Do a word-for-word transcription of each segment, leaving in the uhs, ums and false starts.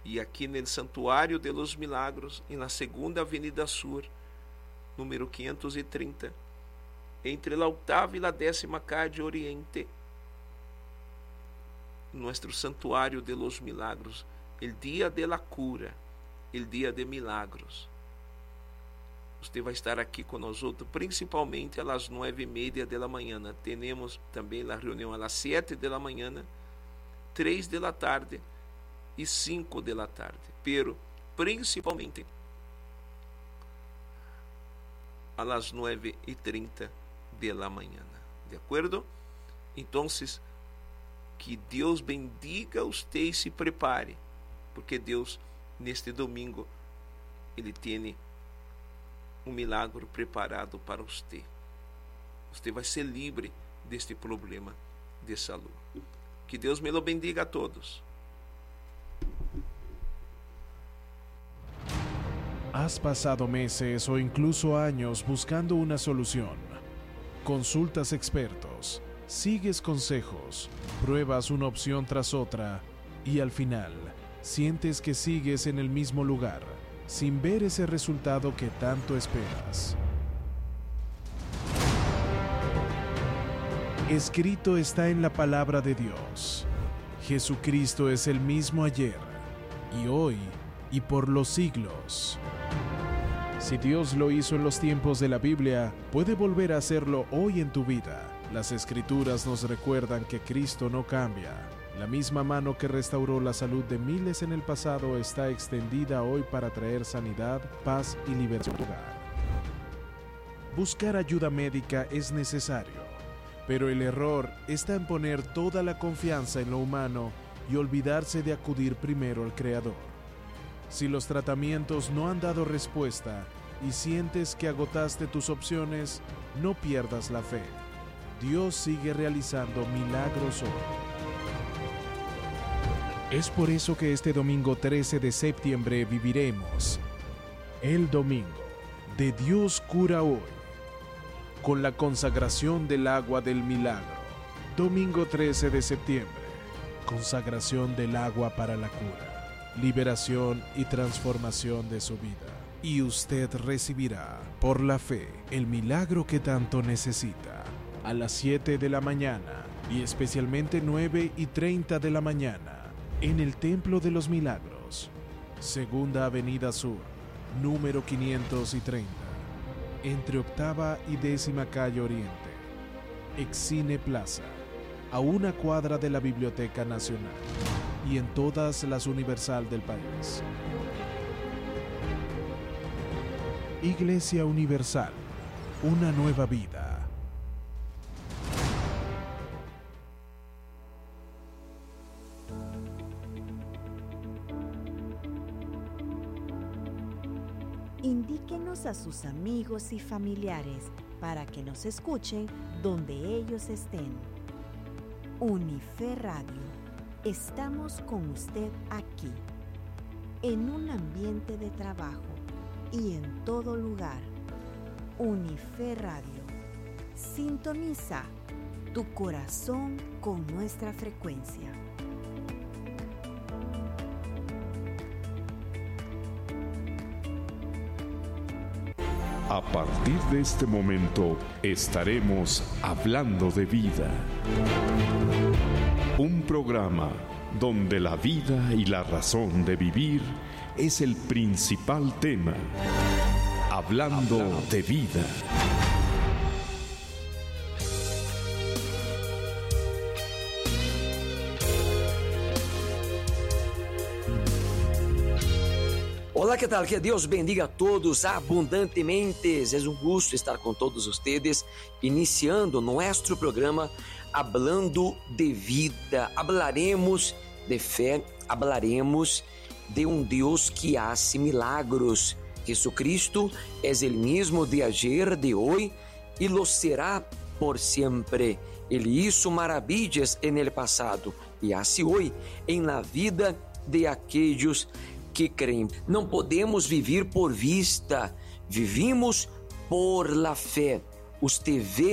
Y aquí en el Santuario de los Milagros, en la segunda Avenida Sur, número quinientos treinta, entre la octava y la décima calle Oriente, nuestro Santuario de los Milagros, el día de la cura, el día de milagros. Usted va a estar aqui com nós outros, principalmente a las nueve y media de la mañana. Tenemos também a reunião a las siete de la mañana, três de la tarde e cinco de la tarde. Pero principalmente a las nueve y treinta de la mañana. ¿De acuerdo? Entonces, que Deus bendiga você e se prepare, porque Deus, neste domingo, Ele tem um milagre preparado para você. Você vai ser livre deste problema de saúde. Que Deus me lo bendiga a todos. Has pasado meses o incluso años buscando una solución. Consultas expertos, sigues consejos, pruebas una opción tras otra y al final sientes que sigues en el mismo lugar, sin ver ese resultado que tanto esperas. Escrito está en la palabra de Dios. Jesucristo es el mismo ayer, y hoy, y por los siglos. Si Dios lo hizo en los tiempos de la Biblia, puede volver a hacerlo hoy en tu vida. Las Escrituras nos recuerdan que Cristo no cambia. La misma mano que restauró la salud de miles en el pasado está extendida hoy para traer sanidad, paz y liberación a tu hogar. Buscar ayuda médica es necesario, pero el error está en poner toda la confianza en lo humano y olvidarse de acudir primero al Creador. Si los tratamientos no han dado respuesta y sientes que agotaste tus opciones, no pierdas la fe. Dios sigue realizando milagros hoy. Es por eso que este domingo trece de septiembre viviremos el domingo de Dios cura hoy, con la consagración del agua del milagro. Domingo trece de septiembre, consagración del agua para la cura, liberación y transformación de su vida. Y usted recibirá, por la fe, el milagro que tanto necesita. A las siete de la mañana y especialmente nueve y treinta de la mañana, en el Templo de los Milagros, Segunda Avenida Sur, número quinientos treinta, entre octava y décima calle Oriente, Excine Plaza, a una cuadra de la Biblioteca Nacional y en todas las Universal del país. Iglesia Universal, una nueva vida. Indíquenos a sus amigos y familiares para que nos escuchen donde ellos estén. Unife Radio, estamos con usted aquí, en un ambiente de trabajo y en todo lugar. Unife Radio, sintoniza tu corazón con nuestra frecuencia. A partir de este momento estaremos hablando de vida. Un programa donde la vida y la razón de vivir es el principal tema. Hablando, hablando de vida. Olá, que tal? Que Deus bendiga a todos abundantemente. É um gosto estar com todos vocês, iniciando nosso programa Hablando de Vida. Hablaremos de fé, hablaremos de um Deus que hace milagros. Jesucristo é o mesmo de ayer, de hoje e lo será por sempre. Ele hizo maravilhas en el passado e hace hoje em la vida de aqueles que creem. Não podemos viver por vista, vivimos por la fé. Usted vê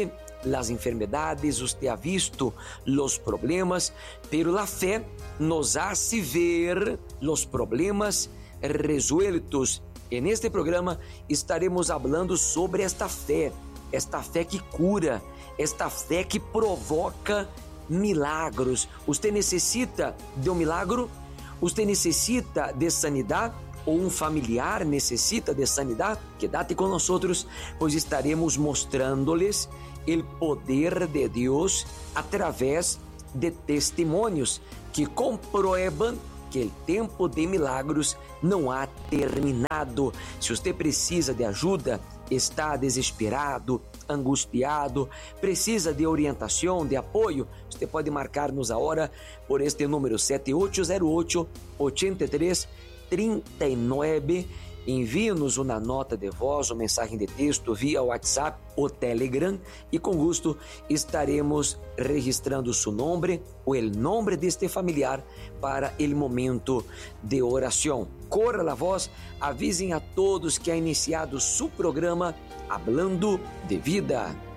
las enfermedades, usted ha visto los problemas, pero la fe nos hace ver los problemas resueltos. En este programa estaremos hablando sobre esta fé, esta fé que cura, esta fé que provoca milagros. Usted necessita de um milagro? Usted necessita de sanidade? Ou um familiar necessita de sanidade? Quédate com nós, pois estaremos mostrando-lhes o poder de Deus através de testemunhos que compruebam que o tempo de milagros não há terminado. Se você precisa de ajuda, está desesperado, angustiado, precisa de orientação, de apoio, você pode marcar-nos a hora por este número sete oito zero oito, oito três três nove. Envie-nos uma nota de voz ou mensagem de texto via WhatsApp ou Telegram e com gosto estaremos registrando seu nome ou o nome deste familiar para o momento de oração. Corra a voz, avisem a todos que ha iniciado seu programa Hablando de Vida.